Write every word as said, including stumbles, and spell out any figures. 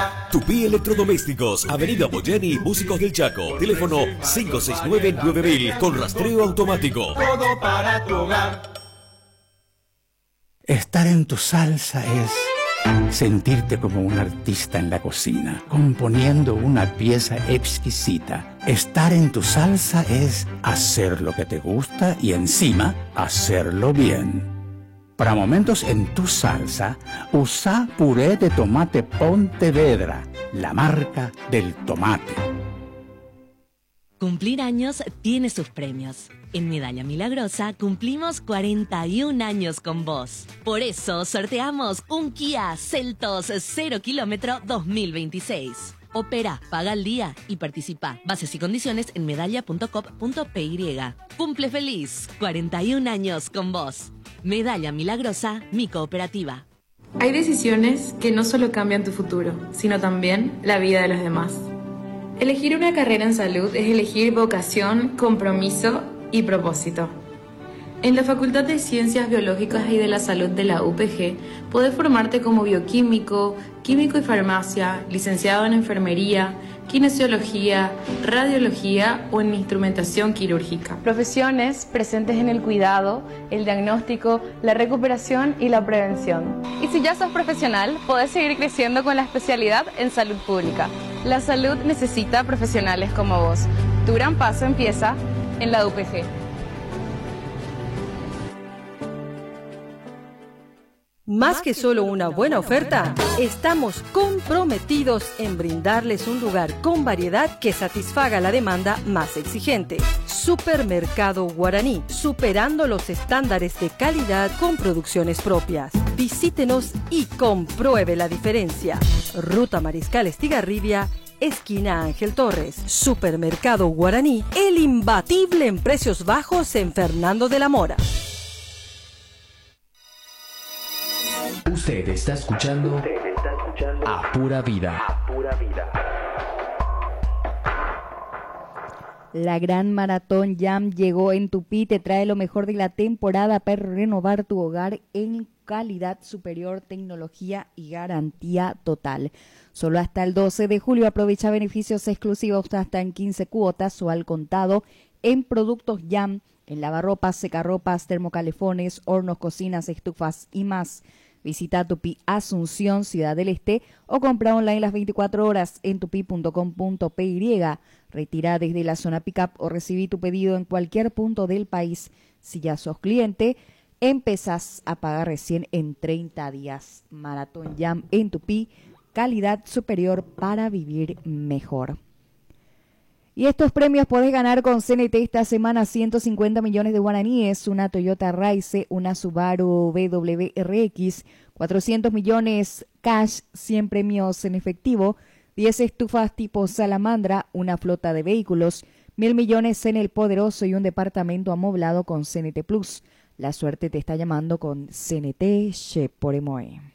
Tupí Electrodomésticos, Avenida Boyani, Músicos del Chaco. Teléfono cinco seis nueve nueve mil con rastreo automático. Todo para tu hogar. Estar en tu salsa es sentirte como un artista en la cocina, componiendo una pieza exquisita. Estar en tu salsa es hacer lo que te gusta y encima hacerlo bien. Para momentos en tu salsa, usa puré de tomate Pontevedra, la marca del tomate. Cumplir años tiene sus premios. En Medalla Milagrosa cumplimos cuarenta y un años con vos. Por eso sorteamos un Kia Seltos cero kilómetro dos mil veintiséis. Opera, paga al día y participa. Bases y condiciones en medalla punto com punto p y. Cumple feliz, cuarenta y un años con vos. Medalla Milagrosa, mi cooperativa. Hay decisiones que no solo cambian tu futuro, sino también la vida de los demás. Elegir una carrera en salud es elegir vocación, compromiso y propósito. En la Facultad de Ciencias Biológicas y de la Salud de la U P G, podés formarte como bioquímico, químico y farmacia, licenciado en enfermería, kinesiología, radiología o en instrumentación quirúrgica. Profesiones presentes en el cuidado, el diagnóstico, la recuperación y la prevención. Y si ya sos profesional, podés seguir creciendo con la especialidad en salud pública. La salud necesita profesionales como vos. Tu gran paso empieza en la U P G. Más que solo una buena oferta, estamos comprometidos en brindarles un lugar con variedad que satisfaga la demanda más exigente. Supermercado Guaraní, superando los estándares de calidad con producciones propias. Visítenos y compruebe la diferencia. Ruta Mariscal Estigarribia, esquina Ángel Torres. Supermercado Guaraní, el imbatible en precios bajos en Fernando de la Mora. Usted está escuchando, Usted está escuchando A Pura Vida. A Pura Vida. La gran Maratón Jam llegó en Tupí, te trae lo mejor de la temporada para renovar tu hogar en calidad superior, tecnología y garantía total. Solo hasta el doce de julio aprovecha beneficios exclusivos hasta en quince cuotas o al contado en productos Jam, en lavarropas, secarropas, termocalefones, hornos, cocinas, estufas y más. Visita Tupí Asunción, Ciudad del Este, o compra online las veinticuatro horas en tupi punto com punto p y. Retira desde la zona pick-up o recibí tu pedido en cualquier punto del país. Si ya sos cliente, empezás a pagar recién en treinta días. Maratón Jam en Tupí, calidad superior para vivir mejor. Y estos premios podés ganar con C N T esta semana: ciento cincuenta millones de guaraníes, una Toyota Raize, una Subaru B W R X, cuatrocientos millones cash, cien premios en efectivo, diez estufas tipo salamandra, una flota de vehículos, mil millones en el Poderoso y un departamento amoblado con C N T Plus. La suerte te está llamando con C N T Cheporemoe.